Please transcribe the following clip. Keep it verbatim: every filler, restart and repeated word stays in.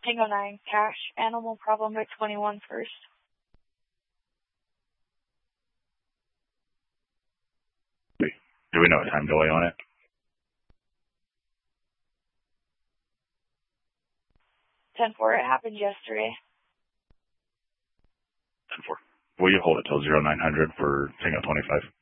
Tango nine, cash, animal problem by twenty-one first. Do we know what time delay on it? ten four, it happened yesterday. ten four. Will you hold it till zero nine hundred for Tango twenty-five?